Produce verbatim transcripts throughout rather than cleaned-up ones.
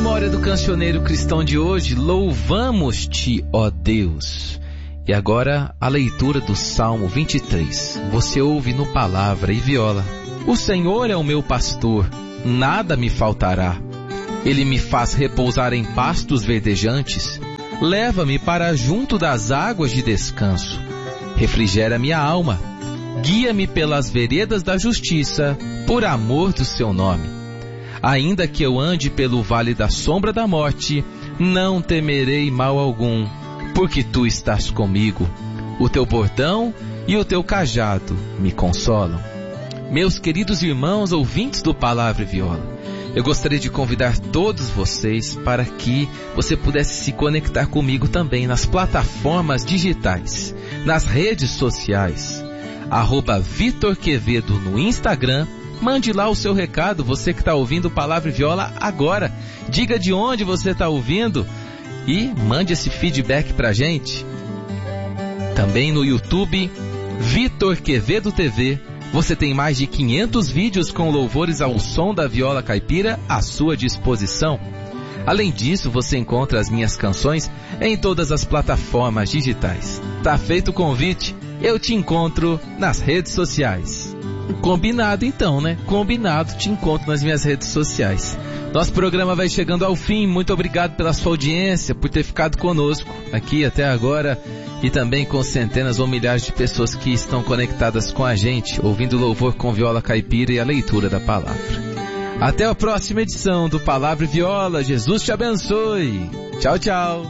memória do cancioneiro cristão de hoje, louvamos-te, ó Deus. E agora a leitura do Salmo vinte e três. Você ouve no Palavra e Viola. O Senhor é o meu pastor, nada me faltará. Ele me faz repousar em pastos verdejantes. Leva-me para junto das águas de descanso. Refrigera minha alma. Guia-me pelas veredas da justiça, por amor do seu nome. Ainda que eu ande pelo vale da sombra da morte, não temerei mal algum, porque tu estás comigo. O teu bordão e o teu cajado me consolam. Meus queridos irmãos ouvintes do Palavra e Viola, eu gostaria de convidar todos vocês para que você pudesse se conectar comigo também nas plataformas digitais, nas redes sociais. Arroba Vitor Quevedo no Instagram. Mande lá o seu recado, você que está ouvindo Palavra e Viola agora. Diga de onde você está ouvindo e mande esse feedback pra gente. Também no YouTube, Vitor Quevedo T V, você tem mais de quinhentos vídeos com louvores ao som da viola caipira à sua disposição. Além disso, você encontra as minhas canções em todas as plataformas digitais. Tá feito o convite, eu te encontro nas redes sociais. Combinado então, né? Combinado, te encontro nas minhas redes sociais. Nosso programa vai chegando ao fim. Muito obrigado pela sua audiência, por ter ficado conosco aqui até agora e também com centenas ou milhares de pessoas que estão conectadas com a gente, ouvindo louvor com viola caipira e a leitura da palavra. Até a próxima edição do Palavra e Viola. Jesus te abençoe. Tchau, tchau.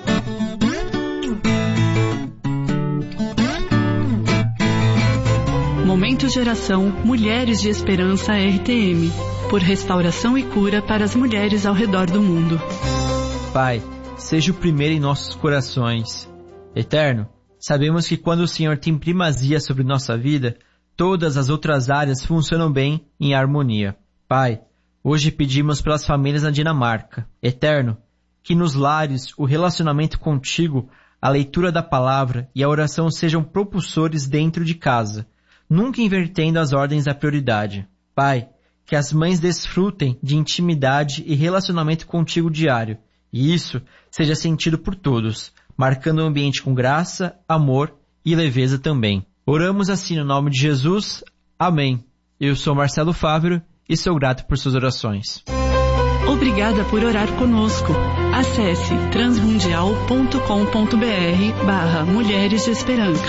Momento de oração Mulheres de Esperança R T M, por restauração e cura para as mulheres ao redor do mundo. Pai, seja o primeiro em nossos corações. Eterno, sabemos que quando o Senhor tem primazia sobre nossa vida, todas as outras áreas funcionam bem em harmonia. Pai, hoje pedimos pelas famílias na Dinamarca. Eterno, que nos lares o relacionamento contigo, a leitura da palavra e a oração sejam propulsores dentro de casa, nunca invertendo as ordens da prioridade. Pai, que as mães desfrutem de intimidade e relacionamento contigo diário, e isso seja sentido por todos, marcando o ambiente com graça, amor e leveza também. Oramos assim no nome de Jesus. Amém. Eu sou Marcelo Fávero e sou grato por suas orações. Obrigada por orar conosco. Acesse transmundial ponto com ponto br barra Mulheres de Esperança.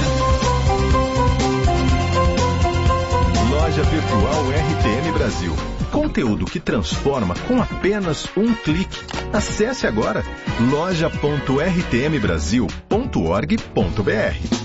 Loja Virtual R T M Brasil. Conteúdo que transforma com apenas um clique. Acesse agora loja ponto r t m brasil ponto org ponto b r.